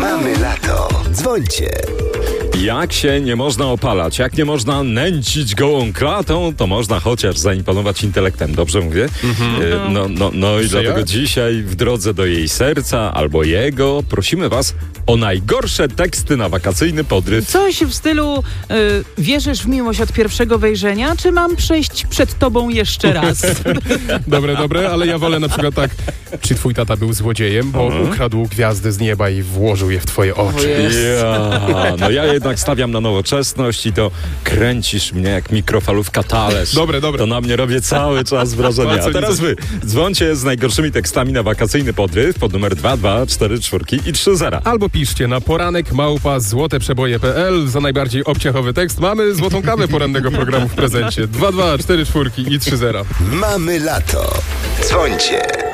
Mamy lato. Dzwońcie. Jak się nie można opalać, jak nie można nęcić gołą klatą, to można chociaż zaimponować intelektem. Dobrze mówię? No i dlatego dzisiaj w drodze do jej serca albo jego prosimy was o najgorsze teksty na wakacyjny podryw. Coś w stylu wierzysz w miłość od pierwszego wejrzenia, czy mam przejść przed tobą jeszcze raz? Dobre, ale ja wolę na przykład tak, czy twój tata był złodziejem, bo ukradł gwiazdy z nieba i włożył je w twoje oczy. No ja jednak stawiam na nowoczesność i to kręcisz mnie jak mikrofalówka talerz. Dobre. To na mnie robię cały czas wrażenie. A teraz wy dzwońcie z najgorszymi tekstami na wakacyjny podryw pod numer 2244 i 30. Albo piszcie na poranek@złoteprzeboje.pl. Za najbardziej obciachowy tekst mamy złotą kawę porannego programu w prezencie. 2244 i 30. Mamy lato. Dzwońcie.